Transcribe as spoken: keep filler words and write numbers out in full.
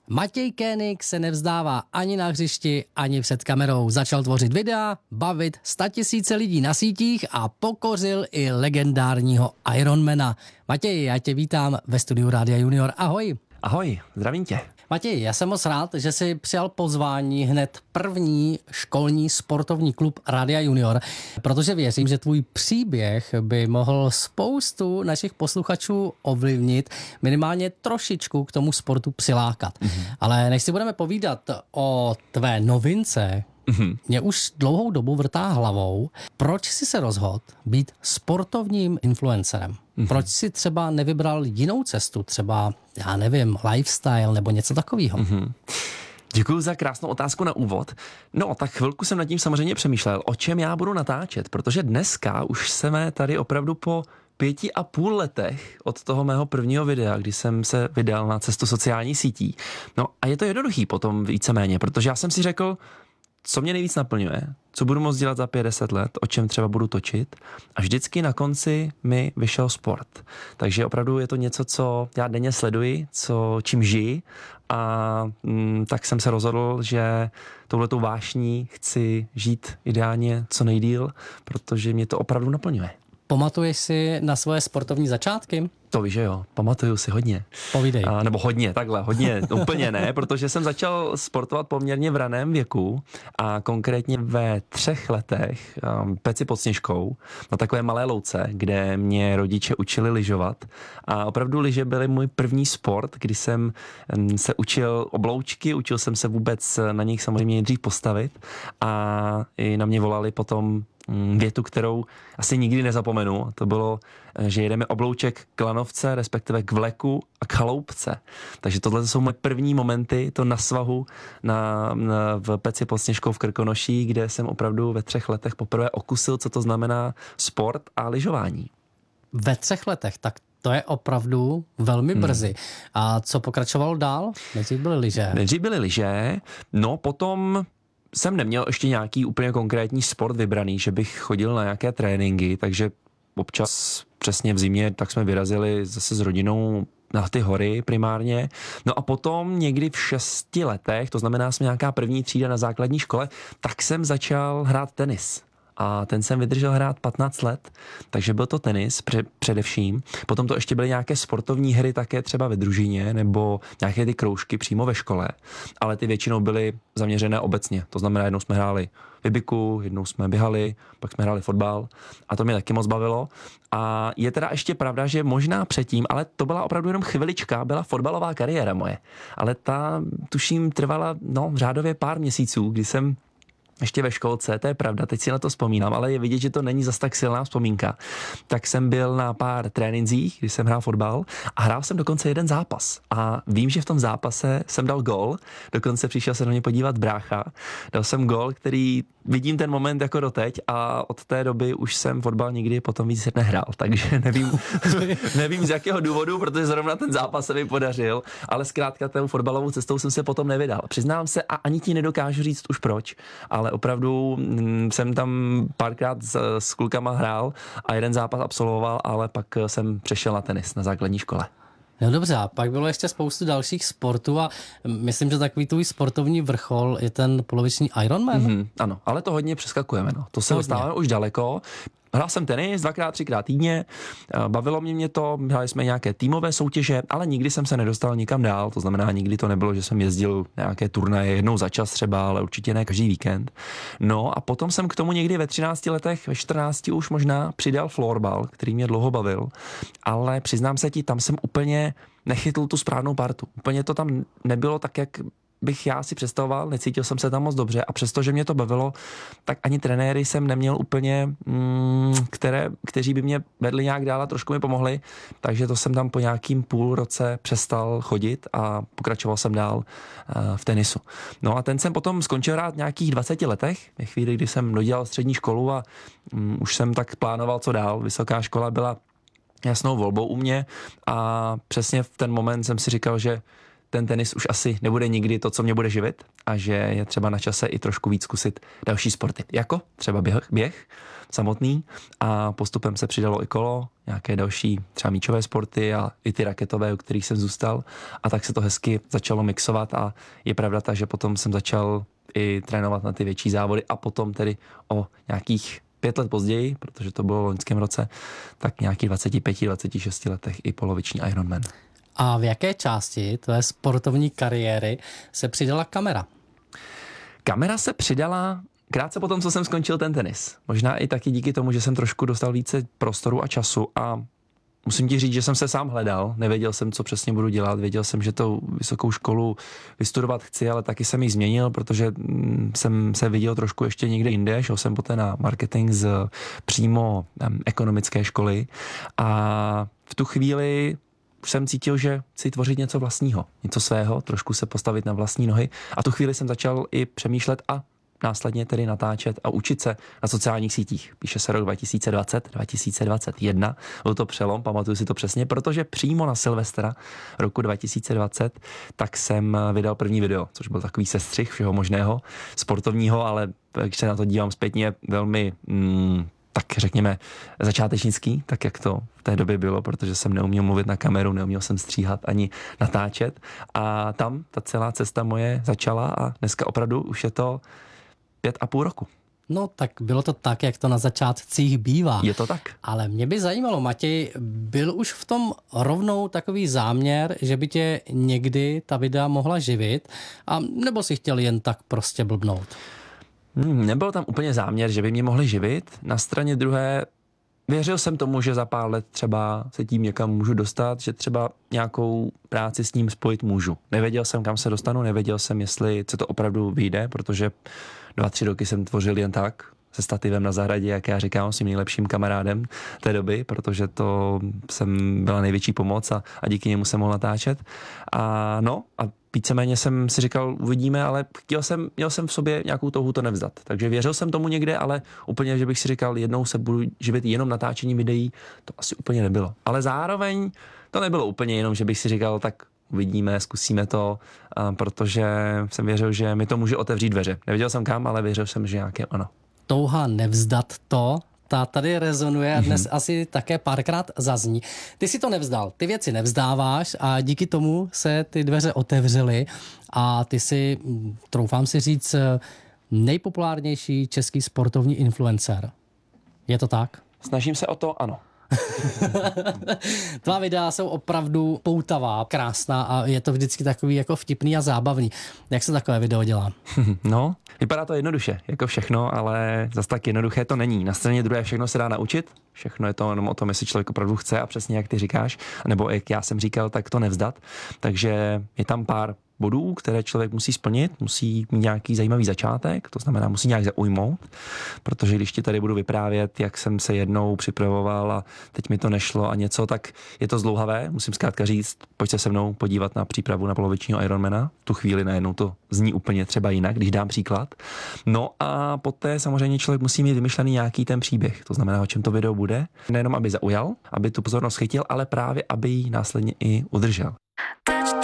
Matěj Koenig se nevzdává ani na hřišti, ani před kamerou. Začal tvořit videa, bavit statisíce lidí na sítích a pokořil i legendárního Ironmana. Matěj, já tě vítám ve studiu Rádia Junior. Ahoj. Ahoj, zdravím tě. Matěj, já jsem moc rád, že jsi přijal pozvání hned první školní sportovní klub Rádia Junior, protože věřím, že tvůj příběh by mohl spoustu našich posluchačů ovlivnit, minimálně trošičku k tomu sportu přilákat. Mm-hmm. Ale než si budeme povídat o tvé novince, mm-hmm. mě už dlouhou dobu vrtá hlavou, proč jsi se rozhodl být sportovním influencerem? Mm-hmm. Proč si třeba nevybral jinou cestu, třeba, já nevím, lifestyle nebo něco takového? Mm-hmm. Děkuji za krásnou otázku na úvod. No, tak chvilku jsem nad tím samozřejmě přemýšlel, o čem já budu natáčet, protože dneska už jsme tady opravdu po pěti a půl letech od toho mého prvního videa, kdy jsem se vydal na cestu sociálních sítí. No a je to jednoduchý potom víceméně, protože já jsem si řekl, co mě nejvíc naplňuje, co budu moct dělat za pět deset let, o čem třeba budu točit. A vždycky na konci mi vyšel sport. Takže opravdu je to něco, co já denně sleduji, co, čím žiji. A mm, tak jsem se rozhodl, že touhletou vášní chci žít ideálně co nejdýl, protože mě to opravdu naplňuje. Pamatuješ si na svoje sportovní začátky? To víš, že jo, pamatuju si hodně. Povídej. A, nebo hodně, takhle, hodně, úplně ne, protože jsem začal sportovat poměrně v raném věku a konkrétně ve třech letech um, peci pod Sněžkou na takové malé louce, kde mě rodiče učili lyžovat a opravdu lyže byly můj první sport, kdy jsem um, se učil obloučky, učil jsem se vůbec na nich samozřejmě nejdřív postavit a i na mě volali potom větu, kterou asi nikdy nezapomenu. To bylo, že jedeme oblouček k lanovce, respektive k vleku a k chaloupce. Takže tohle jsou moje první momenty, to na svahu na, na, v peci pod Sněžkou v Krkonoší, kde jsem opravdu ve třech letech poprvé okusil, co to znamená sport a lyžování. Ve třech letech, tak to je opravdu velmi brzy. Hmm. A co pokračovalo dál? Nejdřív byly lyže. Nejdřív byly lyže, no potom jsem neměl ještě nějaký úplně konkrétní sport vybraný, že bych chodil na nějaké tréninky, takže občas přesně v zimě tak jsme vyrazili zase s rodinou na ty hory primárně. No a potom někdy v šesti letech, to znamená jsme nějaká první třída na základní škole, tak jsem začal hrát tenis. A ten jsem vydržel hrát patnáct let, takže byl to tenis pře- především. Potom to ještě byly nějaké sportovní hry také třeba ve družině nebo nějaké ty kroužky přímo ve škole, ale ty většinou byly zaměřené obecně. To znamená, jednou jsme hráli vybiku, jednou jsme běhali, pak jsme hráli fotbal a to mě taky moc bavilo. A je teda ještě pravda, že možná předtím, ale to byla opravdu jenom chvilička, byla fotbalová kariéra moje. Ale ta, tuším, trvala no řádově pár měsíců, kdy jsem ještě ve školce, to je pravda, teď si na to vzpomínám, ale je vidět, že to není zas tak silná vzpomínka. Tak jsem byl na pár trénincích, když jsem hrál fotbal a hrál jsem dokonce jeden zápas. A vím, že v tom zápase jsem dal gól, dokonce přišel se na mě podívat brácha. Dal jsem gól, který vidím ten moment jako doteď a od té doby už jsem fotbal nikdy potom víc nehrál, takže nevím, nevím z jakého důvodu, protože zrovna ten zápas se mi podařil, ale zkrátka tou fotbalovou cestou jsem se potom nevydal. Přiznám se a ani ti nedokážu říct už proč, ale opravdu jsem tam párkrát s, s klukama hrál a jeden zápas absolvoval, ale pak jsem přešel na tenis na základní škole. No dobře, a pak bylo ještě spoustu dalších sportů a myslím, že takový tvůj sportovní vrchol je ten poloviční Ironman. Mm-hmm, ano, ale to hodně přeskakujeme, no. To se dostáváme už daleko. Hrál jsem tenis dvakrát, třikrát týdně, bavilo mě mě to, hráli jsme nějaké týmové soutěže, ale nikdy jsem se nedostal nikam dál, to znamená, nikdy to nebylo, že jsem jezdil nějaké turnaje jednou za čas třeba, ale určitě ne každý víkend. No a potom jsem k tomu někdy ve třinácti letech, ve čtrnácti už možná přidal florbal, který mě dlouho bavil, ale přiznám se ti, tam jsem úplně nechytl tu správnou partu. Úplně to tam nebylo tak, jak bych já si představoval, necítil jsem se tam moc dobře a přestože mě to bavilo, tak ani trenéry jsem neměl úplně, mm, které, kteří by mě vedli nějak dál a trošku mi pomohli, takže to jsem tam po nějakým půl roce přestal chodit a pokračoval jsem dál uh, v tenisu. No a ten jsem potom skončil hrát v nějakých dvaceti letech, ve chvíli, kdy jsem dodělal střední školu a um, už jsem tak plánoval, co dál. Vysoká škola byla jasnou volbou u mě a přesně v ten moment jsem si říkal, že ten tenis už asi nebude nikdy to, co mě bude živit a že je třeba na čase i trošku víc zkusit další sporty. Jako třeba běh, běh samotný a postupem se přidalo i kolo, nějaké další třeba míčové sporty a i ty raketové, u kterých jsem zůstal a tak se to hezky začalo mixovat a je pravda ta, že potom jsem začal i trénovat na ty větší závody a potom tedy o nějakých pět let později, protože to bylo v loňském roce, tak nějakých dvacet pět dvacet šest letech i poloviční Ironman. A v jaké části tvé sportovní kariéry se přidala kamera? Kamera se přidala krátce potom, co jsem skončil ten tenis. Možná i taky díky tomu, že jsem trošku dostal více prostoru a času a musím ti říct, že jsem se sám hledal, nevěděl jsem, co přesně budu dělat, věděl jsem, že tu vysokou školu vystudovat chci, ale taky jsem ji změnil, protože jsem se viděl trošku ještě někde jinde, šel jsem poté na marketing z přímo ekonomické školy a v tu chvíli jsem cítil, že chci tvořit něco vlastního, něco svého, trošku se postavit na vlastní nohy a tu chvíli jsem začal i přemýšlet a následně tedy natáčet a učit se na sociálních sítích. Píše se rok dva tisíce dvacet, dva tisíce dvacet jedna, byl to přelom, pamatuju si to přesně, protože přímo na Silvestra roku dva tisíce dvacet tak jsem vydal první video, což byl takový sestřih všeho možného, sportovního, ale když se na to dívám zpětně, velmi mm, tak řekněme začátečnický, tak jak to v té době bylo, protože jsem neuměl mluvit na kameru, neuměl jsem stříhat ani natáčet a tam ta celá cesta moje začala a dneska opravdu už je to pět a půl roku. No tak bylo to tak, jak to na začátcích bývá. Je to tak. Ale mě by zajímalo, Matěj, byl už v tom rovnou takový záměr, že by tě někdy ta videa mohla živit, a nebo si chtěl jen tak prostě blbnout? Hmm, nebyl tam úplně záměr, že by mě mohli živit. Na straně druhé věřil jsem tomu, že za pár let třeba se tím někam můžu dostat, že třeba nějakou práci s ním spojit můžu. Nevěděl jsem, kam se dostanu, nevěděl jsem, jestli se to opravdu vyjde, protože dva, tři roky jsem tvořil jen tak, se stativem na zahradě, jak já říkám, s tím nejlepším kamarádem té doby, protože to jsem byla největší pomoc a, a díky němu jsem mohl natáčet. A no, a víceméně jsem si říkal, uvidíme, ale chtěl jsem, měl jsem v sobě nějakou touhu to nevzdat. Takže věřil jsem tomu někde, ale úplně, že bych si říkal, jednou se budu živit jenom natáčením videí, to asi úplně nebylo. Ale zároveň to nebylo úplně jenom, že bych si říkal, tak uvidíme, zkusíme to, protože jsem věřil, že mi to může otevřít dveře. Nevěděl jsem kam, ale věřil jsem, že nějaké ano. Touha nevzdat to, ta tady rezonuje a dnes mm-hmm. asi také párkrát zazní. Ty si to nevzdal, ty věci nevzdáváš a díky tomu se ty dveře otevřely a ty si, troufám si říct, nejpopulárnější český sportovní influencer. Je to tak? Snažím se o to, ano. Tvá videa jsou opravdu poutavá, krásná a je to vždycky takový jako vtipný a zábavný. Jak se takové video dělá? No, vypadá to jednoduše, jako všechno, ale zase tak jednoduché to není. Na straně druhé všechno se dá naučit, všechno je to jenom o tom, jestli člověk opravdu chce a přesně jak ty říkáš, nebo jak já jsem říkal, tak to nevzdat. Takže je tam pár bodů, které člověk musí splnit, musí mít nějaký zajímavý začátek, to znamená musí nějak zaujmout, protože když ti tady budu vyprávět, jak jsem se jednou připravoval a teď mi to nešlo a něco, tak je to zdlouhavé, musím zkrátka říct, pojď se se mnou podívat na přípravu na polovičního Ironmana, v tu chvíli najednou to zní úplně třeba jinak, když dám příklad. No a poté samozřejmě člověk musí mít vymyšlený nějaký ten příběh, to znamená, o čem to video bude, nejenom aby zaujal, aby tu pozornost chytil, ale právě aby ji následně i udržel.